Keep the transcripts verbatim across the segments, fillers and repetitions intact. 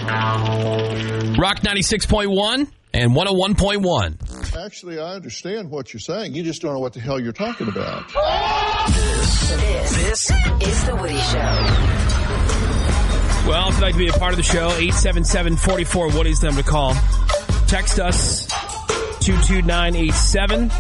Rock ninety-six point one and one oh one point one. Actually, I understand what you're saying. You just don't know what the hell you're talking about. This, this is The Woody Show. Well, if you'd like to be a part of the show, eight seven seven, four four, Woody's the number to call. Text us, two two nine eight seven.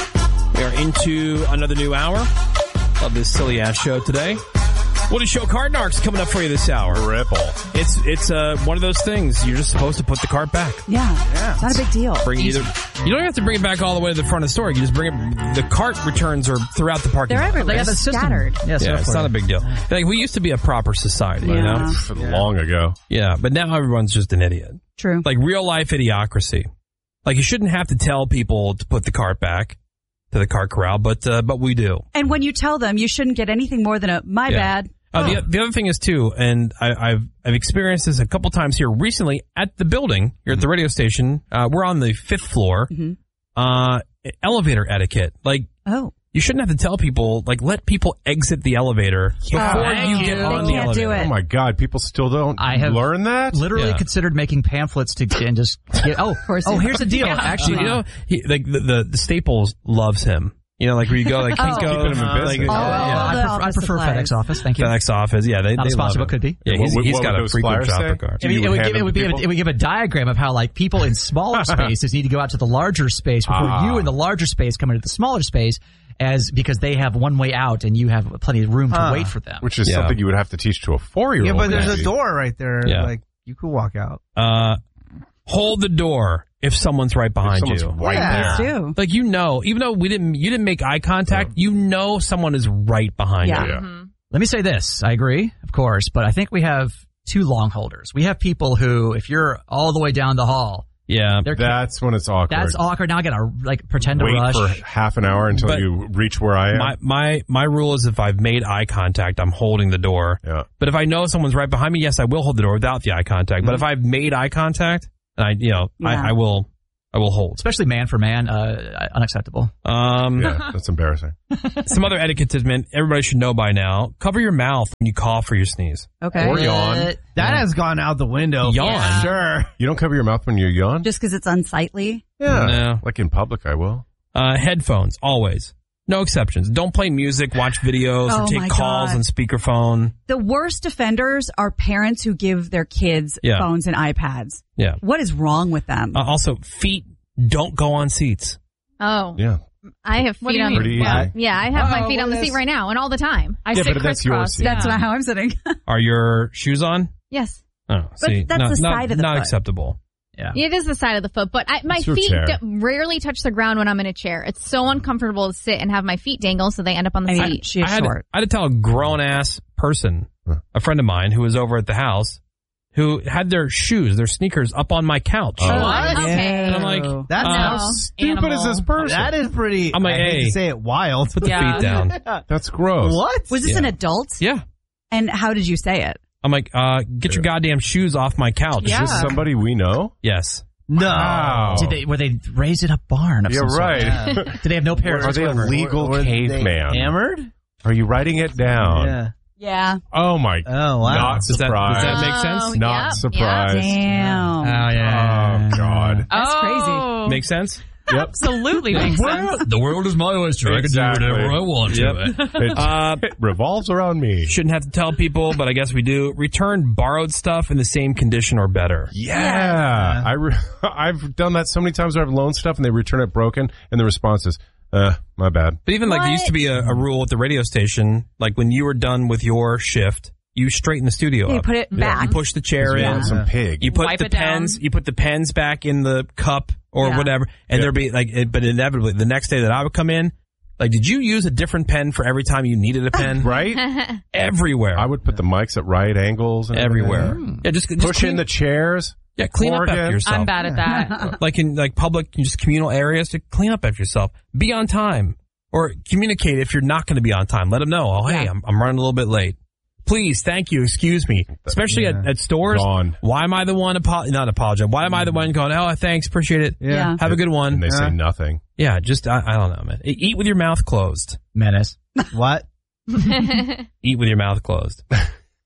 We are into another new hour of this silly-ass show today. Woody Show Card Narcs coming up for you this hour. Ripple. It's it's uh, one of those things. You're just supposed to put the cart back. Yeah, yeah. Not a big deal. Bring it either. You don't have to bring it back all the way to the front of the store. You just bring it. The cart returns are throughout the parking They're lot. everywhere. They're scattered. Yeah, yeah it's not a big deal. Like, we used to be a proper society, yeah. you know? Yeah. Long ago. Yeah, but now everyone's just an idiot. True. Like real life idiocracy. Like, you shouldn't have to tell people to put the cart back to the cart corral, but uh, but we do. And when you tell them, you shouldn't get anything more than a my yeah. bad. Uh, the, the other thing is, too, and I, I've I've experienced this a couple times here recently at the building, here at the radio station. Uh, we're on the fifth floor. Mm-hmm. Uh, elevator etiquette. Like, oh. you shouldn't have to tell people, like, let people exit the elevator yeah. before oh, you get on they the can't elevator. Do it. Oh, my God. People still don't I have learn that? Literally yeah. considered making pamphlets to and just get, oh, oh, here's the deal. Yeah. Actually, you know, he, like, the, the, the Staples loves him. You know, like where you go, like oh. Kinko. Keeping them in business. Like, oh, yeah. I prefer, I prefer FedEx office. Thank you. FedEx office. Yeah, they, Not they a sponsor, love but could be. Yeah, he's, what, he's what got a frequent shopper card. I mean, it, would give, it, would give a, it would give a diagram of how, like, people in smaller spaces need to go out to the larger space before ah. you in the larger space come into the smaller space, as because they have one way out and you have plenty of room to huh. wait for them. Which is yeah. something you would have to teach to a four-year-old. Yeah, but there's maybe. a door right there. Yeah. Like, you could walk out. Uh, hold the door if someone's right behind if someone's you. right yeah. there. Do. Like, you know, even though we didn't, you didn't make eye contact, you know someone is right behind Yeah. you. Yeah. Mm-hmm. Let me say this. I agree, of course, but I think we have two long holders. We have people who, if you're all the way down the hall, Yeah. they're That's when it's awkward. That's awkward. Now I gotta like pretend Wait to rush. for half an hour until But you reach where I am. My, my, my rule is if I've made eye contact, I'm holding the door. yeah. But if I know someone's right behind me, yes, I will hold the door without the eye contact. Mm-hmm. But if I've made eye contact, and I, you know, Yeah. I, I will, I will hold. Especially man for man, uh, unacceptable. Um, Yeah, that's embarrassing. some other etiquette man, everybody should know by now. Cover your mouth when you cough or you sneeze. Okay. Or yawn. That yeah. has gone out the window. Yawn? Yeah. Sure. You don't cover your mouth when you yawn? Just because it's unsightly. Yeah. No. Like in public, I will. Uh, headphones, always. No exceptions. Don't play music, watch videos, Oh or take my calls God. on speakerphone. The worst offenders are parents who give their kids Yeah. phones and iPads. Yeah. What is wrong with them? Uh, also, feet don't go on seats. Oh. Yeah. I have What do feet you on mean? Pretty yeah. easy. yeah, I have my Uh-oh, feet on the what seat is- right now and all the time. I Yeah, sit but that's your crisscross. seat. Yeah. That's not how I'm sitting. Are your shoes on? Yes. Oh, see, that's not, the not, side of the not foot. acceptable. Yeah. It is the side of the foot, but I, my It's your feet chair. d- rarely touch the ground when I'm in a chair. It's so uncomfortable to sit and have my feet dangle, so they end up on the I mean, seat. she is I had, short. I had to tell a grown ass person, Huh. a friend of mine who was over at the house, who had their shoes, their sneakers up on my couch. Oh. What? Okay. And I'm like, That's uh, how No. Stupid Animal. is this person? That is pretty. I'm like, I hate hey. to say it wild. put the Yeah. feet down. That's gross. What? Was this Yeah. an adult? Yeah. And how did you say it? I'm like, uh, get your goddamn shoes off my couch. Is Yeah. this somebody we know? Yes. No. Wow. Did they were they raised in a barn? Of Yeah, some sort? right. Did they have no parents? Are they a whatsoever? legal Were they caveman? hammered? Are you writing it down? Yeah. Yeah. Oh, my. Oh, wow. Not Does that, surprised. does that make Oh, sense? Not yep, surprised. Damn. Oh yeah. Oh, God. That's oh, Make sense? Yep. Absolutely makes sense. The world is my oyster. Exactly. want Yep. to. It, Uh, it revolves around me. Shouldn't have to tell people, but I guess we do. Return borrowed stuff in the same condition or better. Yeah. I re- I've done that so many times where I've loaned stuff and they return it broken and the response is, uh, my bad. But even like there used to be a, a rule at the radio station, like when you were done with your shift, you straighten the studio You up. put it back. You push the chair Yeah. in. Some pig. You put Wipe the it down. pens. You put the pens back in the cup or Yeah. whatever, and Yeah. there'd be like, it, but inevitably the next day that I would come in, like, did you use a different pen for every time you needed a pen? Right? Everywhere. I would put the mics at right angles. And Everywhere. everything. Yeah, just, just Push clean, in the chairs. yeah, clean up Oregon. after yourself. I'm bad at that. Like in like public, just communal areas, to clean up after yourself. Be on time, or communicate if you're not going to be on time. Let them know. Oh, hey, Yeah. I'm I'm running a little bit late. Please, thank you, excuse me. Especially Yeah. at, at stores. Gone. Why am I the one apo- not apologizing? Why am I the one going? Oh, thanks, appreciate it. Yeah. Have a good And one. they say Yeah. nothing. Yeah, just I, I don't know, man. E- Eat with your mouth closed. Menace. What? Eat with your mouth closed.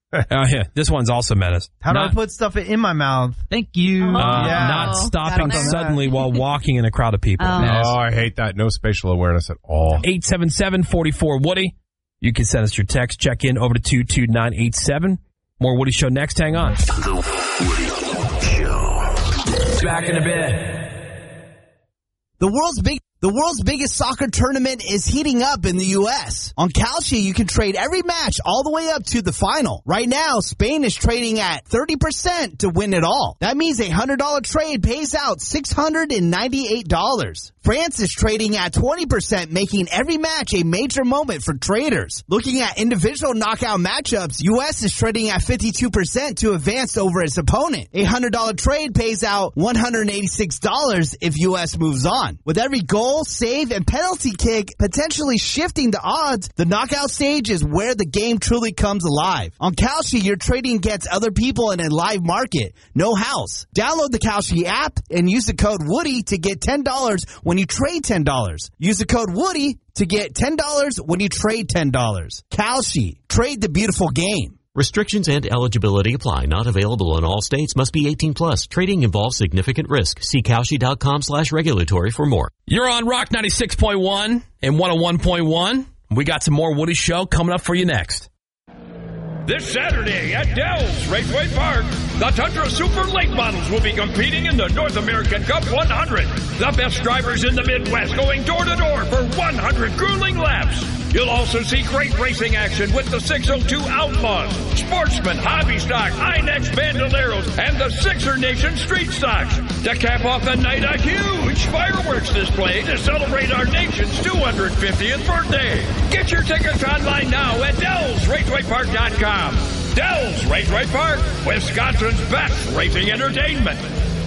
Oh, yeah. This one's also menace. How do not, I put stuff in my mouth? Thank you. uh, Yeah. not stopping Gotta know suddenly while walking in a crowd of people. Oh. Yes. Oh, I hate that. No spatial awareness at all. eight seven seven, four four, Woody. You can send us your text. Check in over to two two nine eight seven. More Woody Show next. Hang on. The Woody Show. Back in a bit. The world's big The world's biggest soccer tournament is heating up in the U S. On Kalshi, you can trade every match all the way up to the final. Right now, Spain is trading at thirty percent to win it all. That means a one hundred dollars trade pays out six hundred ninety-eight dollars. France is trading at twenty percent, making every match a major moment for traders. Looking at individual knockout matchups, U S is trading at fifty-two percent to advance over its opponent. A one hundred dollars trade pays out one hundred eighty-six dollars if U S moves on. With every goal, save, and penalty kick potentially shifting the odds, the knockout stage is where the game truly comes alive. On Kalshi, you're trading against other people in a live market. No house. Download the Kalshi app and use the code Woody to get ten dollars when you trade ten dollars. Use the code Woody to get ten dollars when you trade ten dollars. Kalshi. Trade the beautiful game. Restrictions and eligibility apply. Not available in all states. Must be eighteen plus. Trading involves significant risk. See Kalshi.com slash regulatory for more. You're on Rock ninety-six point one and one oh one point one. We got some more Woody Show coming up for you next. This Saturday at Dell's Raceway Park, the Tundra Super Late Models will be competing in the North American Cup one hundred. The best drivers in the Midwest going door to door for one hundred grueling laps. You'll also see great racing action with the six oh two Outlaws, Sportsman, Hobby Stock, Inex Bandoleros, and the Sixer Nation Street Stocks. To cap off the night, a huge fireworks display to celebrate our nation's two hundred fiftieth birthday. Get your tickets online now at Dells Raceway Park dot com. Dells Raceway Park, Wisconsin's best racing entertainment.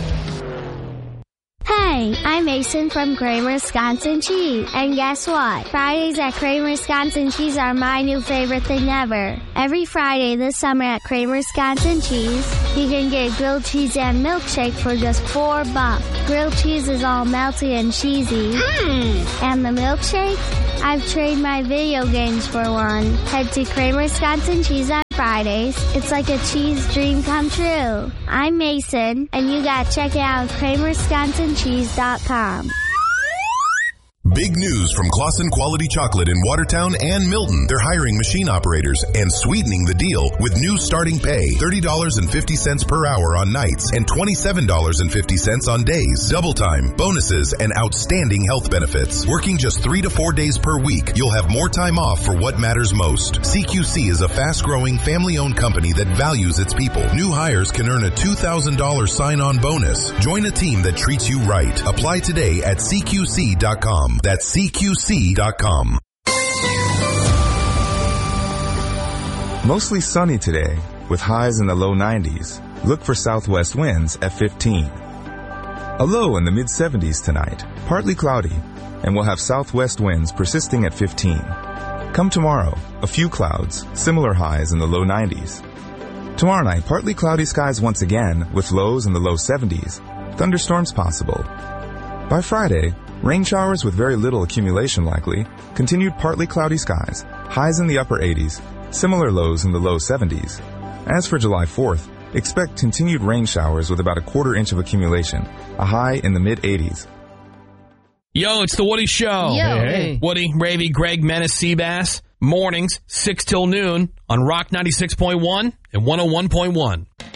Hey, I'm Mason from Kramer Wisconsin Cheese. And guess what? Fridays at Kramer Wisconsin Cheese are my new favorite thing ever. Every Friday this summer at Kramer Wisconsin Cheese, you can get grilled cheese and milkshake for just four bucks. Grilled cheese is all melty and cheesy. Mm. And the milkshake? I've traded my video games for one. Head to Kramer Wisconsin Cheese on Fridays. It's like a cheese dream come true. I'm Mason, and you gotta check it out at Kramer Wisconsin Cheese dot com. Big news from Claussen Quality Chocolate in Watertown and Milton. They're hiring machine operators and sweetening the deal with new starting pay, thirty dollars and fifty cents per hour on nights and twenty-seven dollars and fifty cents on days. Double time, bonuses, and outstanding health benefits. Working just three to four days per week, you'll have more time off for what matters most. C Q C is a fast-growing, family-owned company that values its people. New hires can earn a two thousand dollars sign-on bonus. Join a team that treats you right. Apply today at C Q C dot com. That's C Q C dot com. Mostly sunny today, with highs in the low nineties. Look for southwest winds at fifteen. A low in the mid seventies tonight, partly cloudy, and we'll have southwest winds persisting at fifteen. Come tomorrow, a few clouds, similar highs in the low nineties. Tomorrow night, partly cloudy skies once again, with lows in the low seventies. Thunderstorms possible. By Friday, rain showers with very little accumulation likely, continued partly cloudy skies, highs in the upper eighties, similar lows in the low seventies. As for July fourth, expect continued rain showers with about a quarter inch of accumulation, a high in the mid eighties. Yo, it's the Woody Show. Yo. Hey, hey. Woody, Ravy, Greg, Menace, Seabass. Mornings, six till noon on Rock ninety-six point one and one oh one point one.